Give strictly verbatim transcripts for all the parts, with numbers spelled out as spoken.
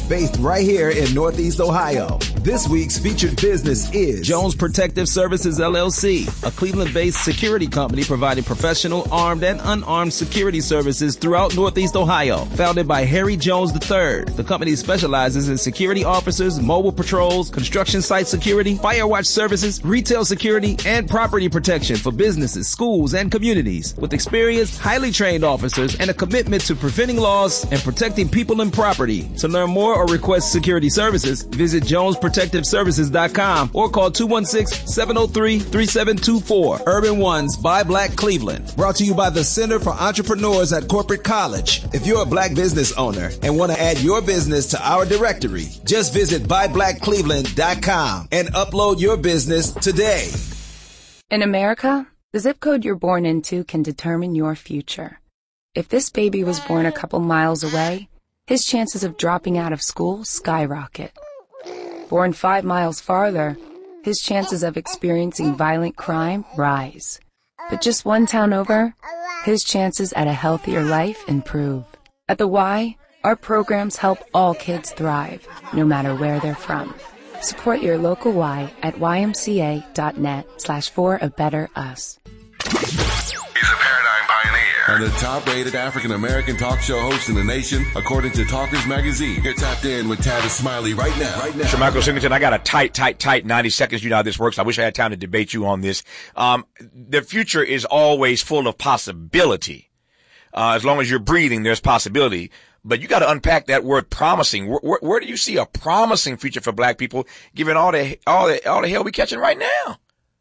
based right here in Northeast Ohio. This week's featured business is Jones Protective Services, L L C, a Cleveland-based security company providing professional, armed, and unarmed security services throughout Northeast Ohio. Founded by Harry Jones the third, the company specializes in security officers, mobile patrols, construction site security, fire watch services, retail security, and property protection for businesses, schools, and communities. With experienced, highly trained officers and a commitment to preventing loss and protecting people and property. To learn more or request security services, visit jones protective services dot com or call two one six, seven oh three, three seven two four. Urban Ones by Black Cleveland. Brought to you by the Center for Entrepreneurs at Corporate College. If you're a black business owner and want to add your business to our directory, just visit buy black cleveland dot com and upload your business today. In America, the zip code you're born into can determine your future. If this baby was born a couple miles away, his chances of dropping out of school skyrocket. Born five miles farther, his chances of experiencing violent crime rise. But just one town over, his chances at a healthier life improve. At the Y, our programs help all kids thrive, no matter where they're from. Support your local Y at ymca.net slash for a better us. He's a paradigm pioneer and the top-rated African-American talk show host in the nation, according to Talkers Magazine. You're tapped in with Tavis Smiley right now. Right now. Shermichael Singleton, I got a tight, tight, tight ninety seconds. You know how this works. I wish I had time to debate you on this. Um, the future is always full of possibility. Uh, as long as you're breathing, there's possibility. But you got to unpack that word promising. Where, where, where do you see a promising future for black people, given all the all the all the hell we catching right now?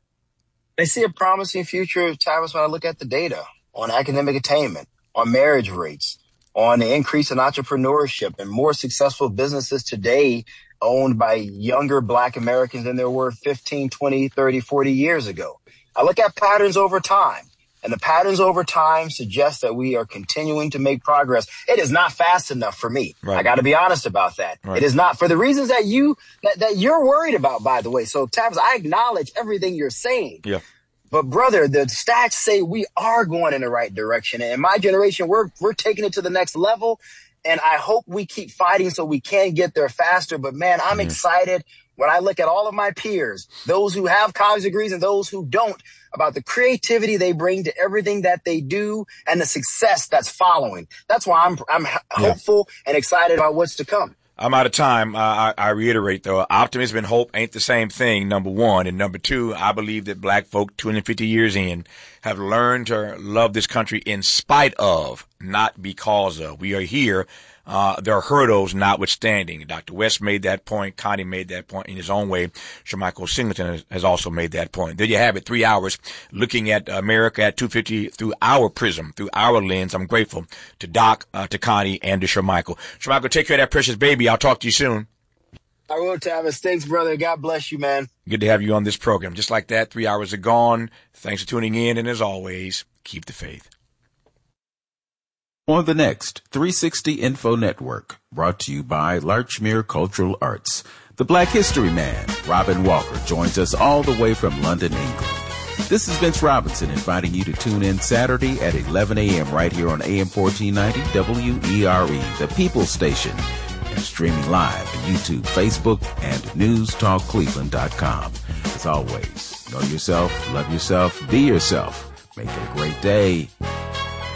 I see a promising future, Tavis, when I look at the data on academic attainment, on marriage rates, on the increase in entrepreneurship, and more successful businesses today owned by younger black Americans than there were fifteen, twenty, thirty, forty years ago. I look at patterns over time. And the patterns over time suggest that we are continuing to make progress. It is not fast enough for me. Right. I got to be honest about that. Right. It is not, for the reasons that you that, that you're worried about, by the way. So, Tavis, I acknowledge everything you're saying. Yeah. But, brother, the stats say we are going in the right direction. And in my generation, we're we're taking it to the next level. And I hope we keep fighting so we can get there faster. But, man, I'm mm-hmm. excited when I look at all of my peers, those who have college degrees and those who don't, about the creativity they bring to everything that they do and the success that's following. That's why I'm I'm yeah. hopeful and excited about what's to come. I'm out of time. Uh, I, I reiterate, though, optimism and hope ain't the same thing, number one. And number two, I believe that black folk two hundred fifty years in have learned to love this country in spite of, not because of. We are here. Uh, there are hurdles notwithstanding. Doctor West made that point. Connie made that point in his own way. Shermichael Singleton has, has also made that point. There you have it. Three hours looking at America at two fifty through our prism, through our lens. I'm grateful to Doc, uh, to Connie, and to Shermichael. Shermichael, take care of that precious baby. I'll talk to you soon. I will, Tavis. Thanks, brother. God bless you, man. Good to have you on this program. Just like that, three hours are gone. Thanks for tuning in. And as always, keep the faith. On the next three sixty Info Network, brought to you by Larchmere Cultural Arts, the Black History Man, Robin Walker, joins us all the way from London, England. This is Vince Robinson inviting you to tune in Saturday at eleven a.m. right here on A M fourteen ninety W E R E, the People's Station, and streaming live at YouTube, Facebook, and news talk cleveland dot com. As always, know yourself, love yourself, be yourself. Make it a great day.